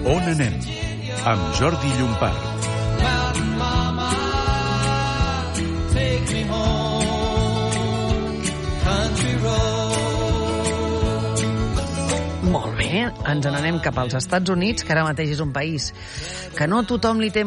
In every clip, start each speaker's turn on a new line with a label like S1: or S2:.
S1: On anem? Amb Jordi Llompart.
S2: Molt bé, ens n'anem cap als Estats Units, que ara mateix és un país que no tothom li té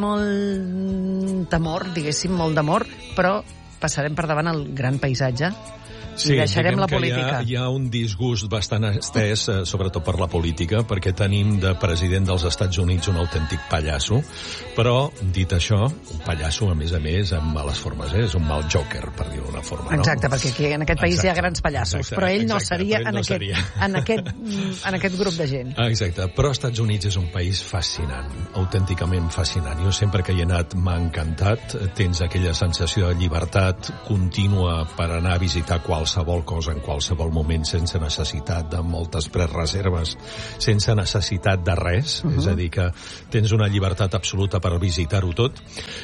S2: molt temor, diguéssim, molt d'amor, però passarem per davant el gran paisatge.
S3: Sí,
S2: i deixarem la
S3: que
S2: política.
S3: Hi ha un disgust bastant estès, sobretot per la política, perquè tenim de president dels Estats Units un autèntic pallasso, però, dit això, un pallasso, a més, amb males formes, és un mal joker, per dir-ho d'una forma, no?
S2: Exacte, perquè aquí en aquest país hi ha grans pallassos, però ell no seria en aquest grup de gent.
S3: Exacte, però Estats Units és un país fascinant, autènticament fascinant. Jo sempre que hi he anat m'ha encantat, tens aquella sensació de llibertat contínua per anar a visitar qualsevol cosa en qualsevol moment, sense necessitat de moltes prereserves, sense necessitat de res, és a dir, que tens una llibertat absoluta per visitar-ho tot.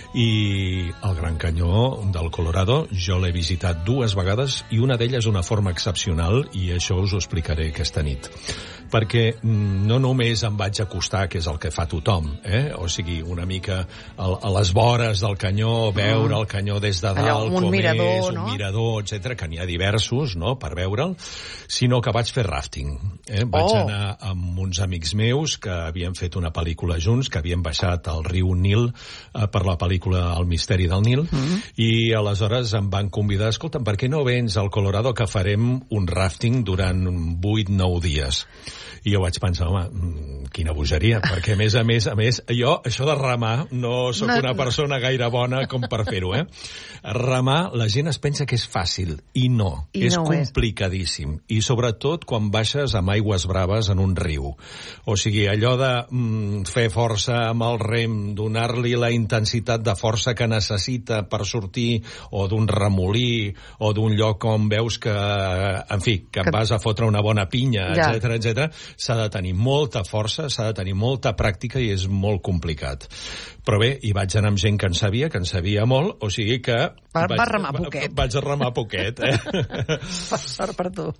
S3: I el Gran Canyó del Colorado jo l'he visitat 2 vegades i una d'elles d'una forma excepcional, i això us ho explicaré aquesta nit. Perquè no només em vaig acostar, que és el que fa tothom, o sigui, una mica a les vores del canyó, veure el canyó des de dalt,
S2: un mirador,
S3: un mirador, etc, que n'hi ha diversos, no?, per veure'l, sinó que vaig fer rafting. Vaig anar amb uns amics meus que havien fet una pel·lícula junts, que havien baixat al riu Nil per la pel·lícula El misteri del Nil, i aleshores em van convidar, escolta'm, per què no vens al Colorado que farem un rafting durant 8-9 dies? I jo vaig pensar, home, quina bogeria, perquè a més, jo, això de remar, no sóc una persona gaire bona com per fer-ho, Remar, la gent es pensa que és fàcil, i no, és complicadíssim, i sobretot quan baixes amb aigües braves en un riu. O sigui, allò de fer força amb el rem, donar-li la intensitat de força que necessita per sortir, o d'un remolí, o d'un lloc on veus que, en fi, que vas a fotre una bona pinya, etc, s'ha de tenir molta força, s'ha de tenir molta pràctica i és molt complicat. Però bé, hi vaig anar amb gent que en sabia molt, o sigui que...
S2: Va remar poquet.
S3: Vaig remar poquet,
S2: Per sort per tu.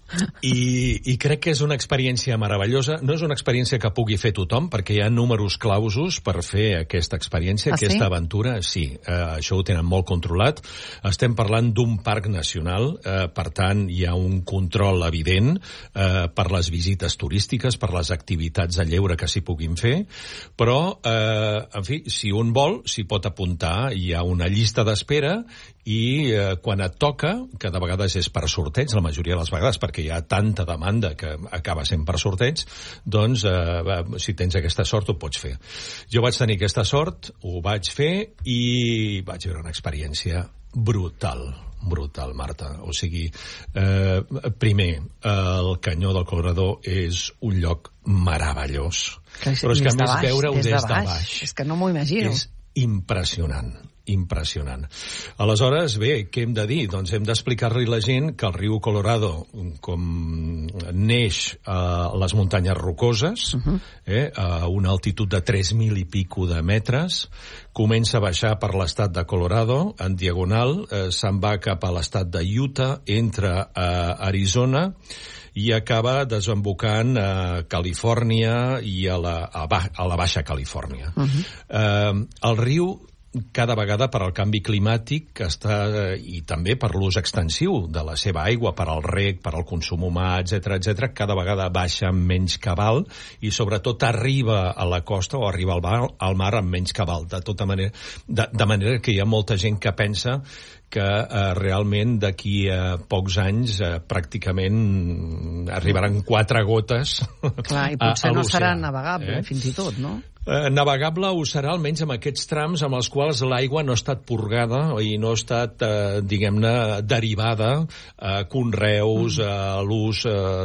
S3: I crec que és una experiència meravellosa. No és una experiència que pugui fer tothom, perquè hi ha números clausos per fer aquesta experiència, aquesta aventura. Sí, això ho tenen molt controlat. Estem parlant d'un parc nacional, per tant, hi ha un control evident per les visites turístiques, per les activitats de lleure que s'hi puguin fer, però, en fi, si un vol, s'hi pot apuntar, hi ha una llista d'espera, i quan et toca, que de vegades és per sorteig, la majoria de les vegades, perquè hi ha tanta demanda que acaba sent per sorteig, doncs, si tens aquesta sort, ho pots fer. Jo vaig tenir aquesta sort, ho vaig fer, i vaig veure una experiència brutal, Marta. O sigui, primer, el Canyó del Colorado és un lloc meravellós. Però és que a més veure-ho des de baix.
S2: És que no m'ho imagino.
S3: És impressionant. Aleshores, bé, què hem de dir? Doncs hem d'explicar-li a la gent que el riu Colorado, com neix a les muntanyes rocoses, a una altitud de 3.000 i pico de metres, comença a baixar per l'estat de Colorado, en diagonal, se'n va cap a l'estat de Utah, entra a Arizona, i acaba desembocant a Califòrnia i a la Baixa Califòrnia. El riu, cada vegada per al canvi climàtic i també per l'ús extensiu de la seva aigua, per al reg, per al consum humà, etc, cada vegada baixa amb menys cabal i sobretot arriba a la costa o arriba al mar amb menys cabal. De manera que hi ha molta gent que pensa que realment d'aquí a pocs anys pràcticament arribaran 4 gotes a l'oceà.
S2: Clar, i potser no serà navegable, fins i tot, no?
S3: Navegable ho serà almenys amb aquests trams amb els quals l'aigua no ha estat purgada i no ha estat, diguem-ne, derivada a conreus, a l'ús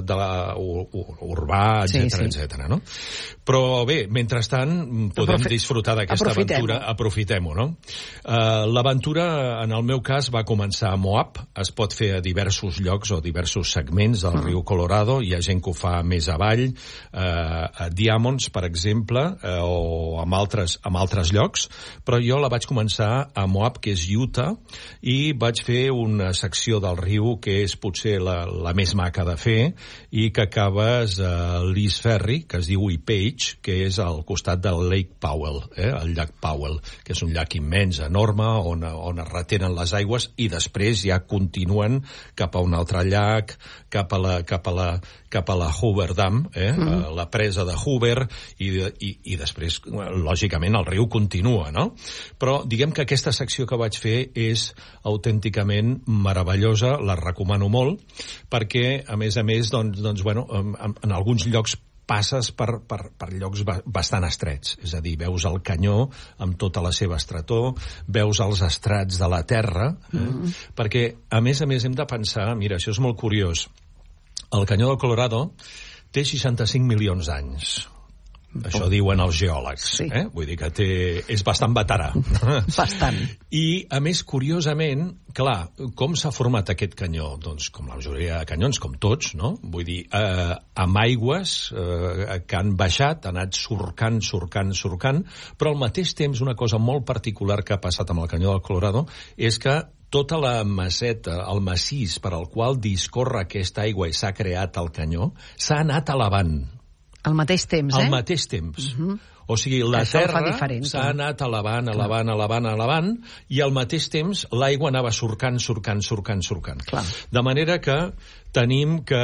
S3: urbà, etc, no? Però bé, mentrestant podem disfrutar d'aquesta aventura, aprofitem-ho, no? L'aventura, en el meu cas, cas va començar a Moab, es pot fer a diversos llocs o diversos segments del riu Colorado, hi ha gent que ho fa més avall, a Diamonds, per exemple, o en altres llocs, però jo la vaig començar a Moab, que és Utah, i vaig fer una secció del riu que és potser la més maca de fer i que acabes a l'East Ferry, que es diu Page, que és al costat del Lake Powell, el llac Powell, que és un llac immens, enorme, on es retenen les aigües i després ja continuen cap a un altre llac, cap a la Hoover Dam, la presa de Hoover, i després, lògicament, el riu continua, no? Però diguem que aquesta secció que vaig fer és autènticament meravellosa, la recomano molt, perquè, a més, doncs, bueno, en alguns llocs passes per llocs bastant estrets. És a dir, veus el canyó amb tota la seva estretor, veus els estrats de la terra, perquè, a més, hem de pensar, mira, això és molt curiós, el canyó del Colorado té 65 milions d'anys. Això diuen els geòlegs.
S2: Sí.
S3: Vull dir que és bastant veterà.
S2: Bastant.
S3: I, a més, curiosament, clar, com s'ha format aquest canyó? Doncs com la majoria de canyons, com tots, no? Vull dir, amb aigües que han baixat, han anat surcant, però al mateix temps una cosa molt particular que ha passat amb el canyó del Colorado és que tota la maceta, el massís per al qual discorre aquesta aigua i s'ha creat el canyó, s'ha anat elevant.
S2: Al mateix temps,
S3: Al mateix temps. O sigui, la terra s'ha anat elevant, i al mateix temps l'aigua anava surcant.
S2: Clar.
S3: De manera que tenim que,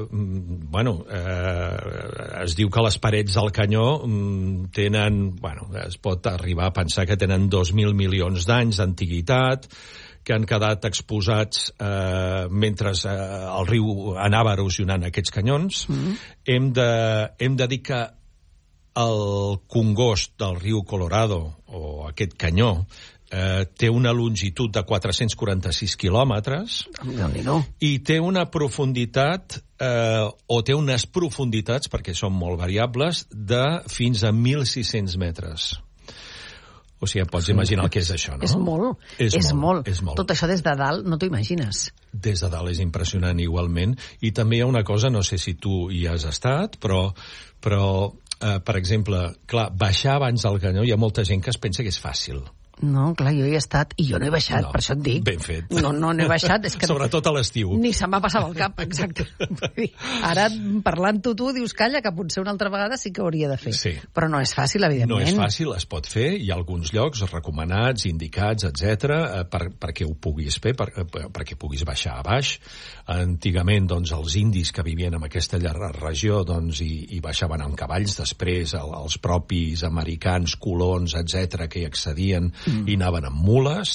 S3: es diu que les parets del canyó tenen, es pot arribar a pensar que tenen 2.000 milions d'anys d'antiguitat, que han quedat exposats mentre el riu anava erosionant aquests canyons. Hem de dir que el congost del riu Colorado, o aquest canyó, té una longitud de 446 quilòmetres i té una profunditat, o té unes profunditats, perquè són molt variables, de fins a 1.600 metres. O sigui, pots imaginar el que és això, no?
S2: És molt. Tot això des de dalt no t'ho imagines.
S3: Des de dalt és impressionant igualment. I també hi ha una cosa, no sé si tu hi has estat, però per exemple, clar, baixar abans del canyó, hi ha molta gent que es pensa que és fàcil.
S2: No, clar, jo hi he estat i jo no he baixat, per això et dic.
S3: Ben fet.
S2: No he baixat. És que
S3: sobretot a l'estiu.
S2: Ni se'm va passar pel cap, exacte. Ara, parlant-ho tu, dius, calla, que potser una altra vegada sí que hauria de fer.
S3: Sí.
S2: Però no és fàcil, evidentment.
S3: No és fàcil, es pot fer. Hi ha alguns llocs recomanats, indicats, etc perquè ho puguis fer, perquè puguis baixar a baix. Antigament, doncs, els indis que vivien en aquesta regió, doncs, hi baixaven amb cavalls. Després, els propis americans, colons, etc que hi accedien, i anaven amb mules.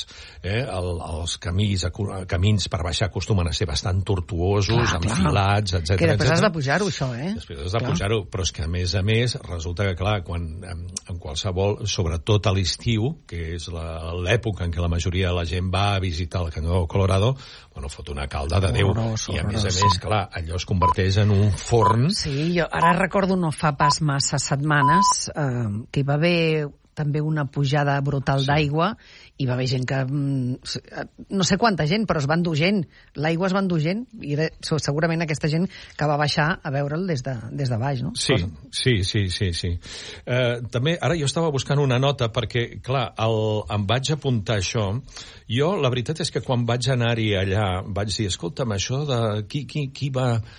S3: Els camins per baixar acostumen a ser bastant tortuosos, enfilats, etc.
S2: Que després has de pujar-ho, això,
S3: Després has de pujar-ho, però és que, a més, resulta que, clar, quan en qualsevol, sobretot a l'estiu, que és l'època en què la majoria de la gent va a visitar el canyó del Colorado, fot una calda de Déu. I, a més, clar, allò es converteix en un forn.
S2: Sí, jo ara recordo no fa pas massa setmanes que hi va haver també una pujada brutal d'aigua, i va haver gent que... no sé quanta gent, però es va endur gent. L'aigua es va endur gent, i era segurament aquesta gent que va baixar a veure'l des de baix, no?
S3: Sí. També, ara jo estava buscant una nota, perquè, clar, em vaig apuntar això. Jo, la veritat és que quan vaig anar-hi allà, vaig dir, escolta'm, això de qui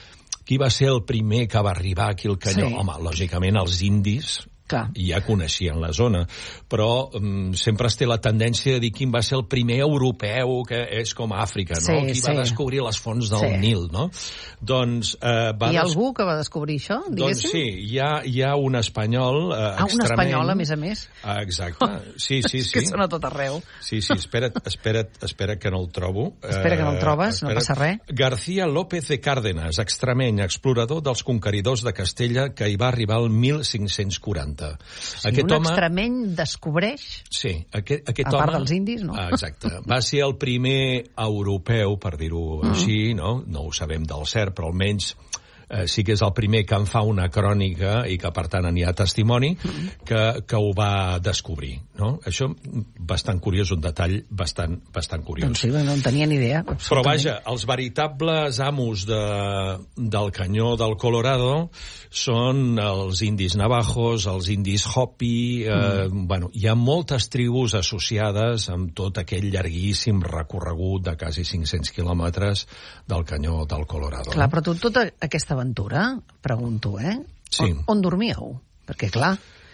S3: va ser el primer que va arribar aquí al canyó? Home, lògicament, els indis...
S2: Clar.
S3: Ja coneixien la zona, però sempre es té la tendència de dir quin va ser el primer europeu, que és com Àfrica, no? Qui va descobrir les fonts del Nil, no? Doncs...
S2: Hi ha algú que va descobrir això, diguéssim?
S3: Doncs sí, hi ha un espanyol extremeny...
S2: un espanyol, a més.
S3: Exacte, sí.
S2: És que són a tot arreu.
S3: Sí, espera que no el trobo.
S2: Espera que no el trobes, no passa res.
S3: García López de Cárdenas, extremeny, explorador dels conqueridors de Castella, que hi va arribar al 1540.
S2: Un extremeny descobreix...
S3: Sí, aquest home...
S2: A part dels indis, no?
S3: Exacte. Va ser el primer europeu, per dir-ho així, no? No ho sabem del cert, però almenys sí que és el primer que en fa una crònica i que, per tant, n'hi ha testimoni que ho va descobrir, no? Això, bastant curiós, un detall bastant curiós.
S2: Doncs sí, no en tenia ni idea.
S3: Però vaja, els veritables amos del canyó del Colorado són els indis navajos, els indis Hopi, bueno, hi ha moltes tribus associades amb tot aquell llarguíssim recorregut de quasi 500 quilòmetres del canyó del Colorado.
S2: Clar, però tota aquesta aventura, pregunto,
S3: Sí.
S2: On dormíeu? Perquè, clar,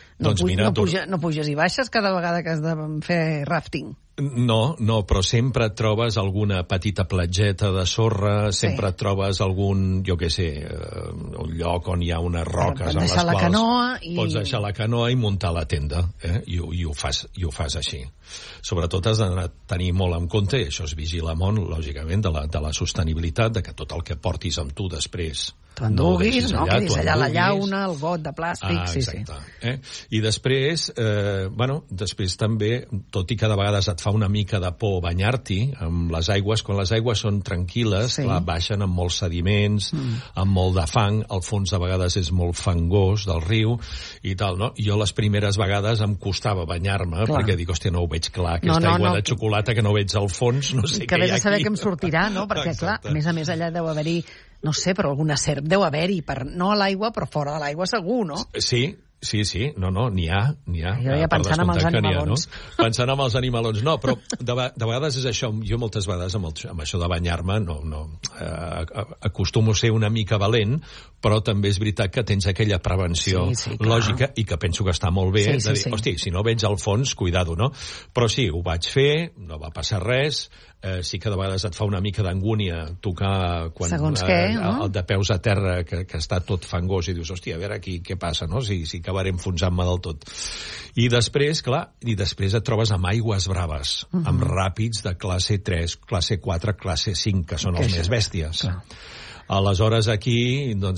S2: no puges i baixes cada vegada que has de fer rafting.
S3: No, però sempre et trobes alguna petita platgeta de sorra, sempre et trobes algun, jo què sé, un lloc on hi ha unes roques en les quals pots deixar la canoa i muntar la tenda, i ho fas així. Sobretot has de tenir molt en compte, i això es vigila molt, lògicament, de la sostenibilitat, de que tot el que portis amb tu després
S2: t'ho enduguis, no? Que deixis allà la llauna, el got de plàstic...
S3: Exacte. I després, després també, tot i que de vegades et fa una mica de por banyar-t'hi amb les aigües, quan les aigües són tranquil·les, clar, baixen amb molts sediments, amb molt de fang, el fons de vegades és molt fangós del riu i tal, no? Jo les primeres vegades em costava banyar-me, perquè dic, hòstia, no ho veig clar, aquesta aigua de xocolata que no veig al fons, no sé què hi ha aquí.
S2: Que vés a saber què em sortirà, no? Perquè, clar, a més allà deu haver-hi, no sé, però alguna serp deu haver-hi, no a l'aigua, però fora de l'aigua segur, no?
S3: Sí, n'hi ha.
S2: Jo ja pensant en els animalons.
S3: Pensant en els animalons, no, però de vegades és això, jo moltes vegades amb això de banyar-me acostumo a ser una mica valent, però també és veritat que tens aquella prevenció lògica i que penso que està molt bé, de dir, hosti, si no veig al fons, cuidado, no? Però sí, ho vaig fer, no va passar res, sí que de vegades et fa una mica d'angúnia tocar quan de peus a terra que està tot fangós i dius, hòstia, a veure aquí què passa, no? Si acabaré enfonsant-me del tot. I després, clar, et trobes amb aigües braves, amb ràpids de classe 3, classe 4, classe 5, que són els més bèsties. Clar. Aleshores aquí, doncs,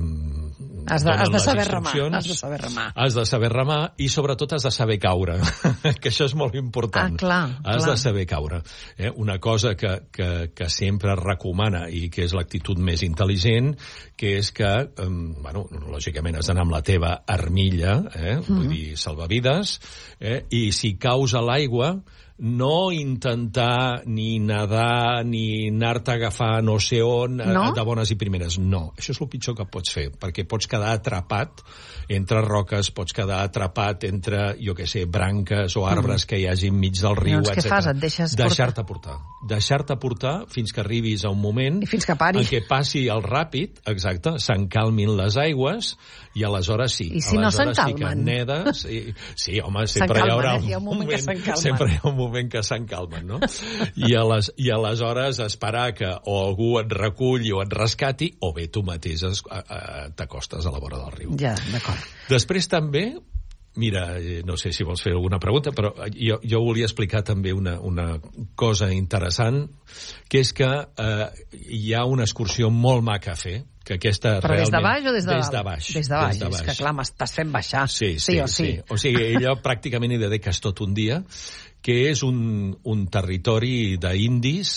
S2: has de saber remar.
S3: Has de saber remar i sobretot has de saber caure, que això és molt important. Has de saber caure. Una cosa que sempre es recomana i que és l'actitud més intel·ligent, que és que, lògicament has d'anar amb la teva armilla, vull dir, salvavides, i si caus a l'aigua, no intentar ni nedar ni anar-te a agafar no sé on de bones i primeres. No, això és el pitjor que pots fer, perquè pots quedar atrapat entre roques, pots quedar atrapat entre, jo què sé, branques o arbres que hi hagi enmig del riu, etc.
S2: Què fas? Et deixes
S3: deixar-te portar. Deixar-te portar fins que arribis a un moment
S2: i fins que pari.
S3: En què passi el ràpid, exacte, s'encalmin les aigües i aleshores sí.
S2: I si no s'encalmen?
S3: Sí que nedes. Sí, home, sempre hi haurà un moment que s'encalmen. Sempre hi ha un moment que s'encalmen, no? I aleshores esperar que o algú et reculli o et rescati, o bé tu mateix t'acostes a la vora del riu.
S2: Ja, d'acord.
S3: Després també, mira, no sé si vols fer alguna pregunta, però jo volia explicar també una cosa interessant, que és que hi ha una excursió molt maca a fer, que aquesta
S2: però
S3: realment...
S2: des de baix o des de dalt?
S3: Des de baix.
S2: És que clar, m'estàs fent baixar.
S3: Sí. O sigui, allò pràcticament hi dediques tot un dia, que és un territori d'indis,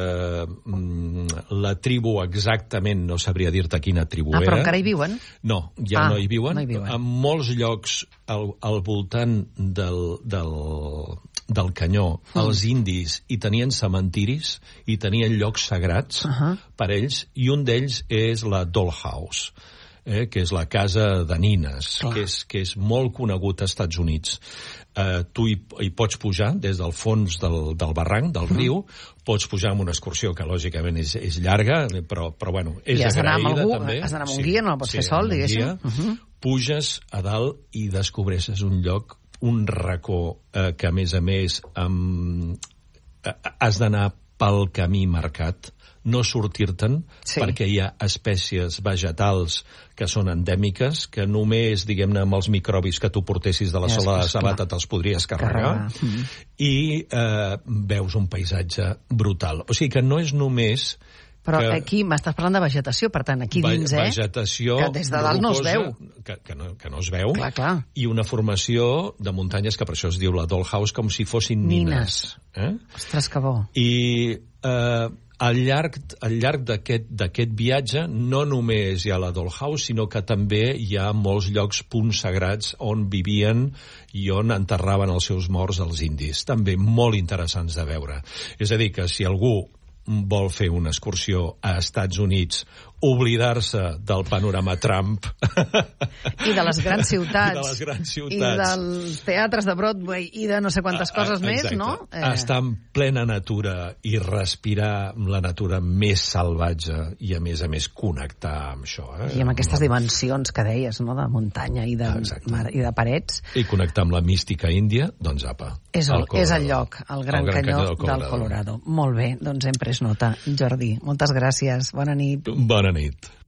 S3: la tribu exactament, no sabria dir-te quina tribu era.
S2: Però encara hi viuen?
S3: No, no hi viuen. En molts llocs al voltant del canyó, els indis hi tenien cementiris, i tenien llocs sagrats per ells, i un d'ells és la Dollhouse, que és la casa de nines, que és molt conegut als Estats Units. Tu hi pots pujar des del fons del barranc, del riu, pots pujar amb una excursió que lògicament és llarga, però bueno, és agraïda també.
S2: Has d'anar amb un guia, no el pots fer sol, diguéssim.
S3: Puges a dalt i descobreixes un lloc, un racó que a més has d'anar pel camí marcat, no sortir-te'n, perquè hi ha espècies vegetals que són endèmiques, que només, diguem-ne, amb els microbis que tu portessis de la sola de sabata te'ls podries carregar, i veus un paisatge brutal. O sigui que no és només
S2: Però aquí m'estàs parlant de vegetació, per tant, aquí dins,
S3: vegetació
S2: que des de dalt no es veu.
S3: Que no es veu.
S2: Clar.
S3: I una formació de muntanyes, que per això es diu la Dollhouse, com si fossin nines.
S2: Ostres, que bo.
S3: I al llarg d'aquest viatge no només hi ha la Dollhouse, sinó que també hi ha molts llocs, punts sagrats, on vivien i on enterraven els seus morts els indis. També molt interessants de veure. És a dir, que si algú vol fer una excursió a Estats Units, oblidar-se del panorama Trump
S2: i de les grans ciutats
S3: i
S2: dels teatres de Broadway i de no sé quantes coses més, no?
S3: Estar en plena natura i respirar la natura més salvatge i a més connectar amb això.
S2: I amb aquestes dimensions que deies, no? De muntanya i de parets.
S3: I connectar amb la mística índia, doncs apa.
S2: És el lloc, el Gran Canyó del Colorado. Molt bé, doncs hem pres nota. Jordi, moltes gràcies. Bona nit.
S3: Bona nit.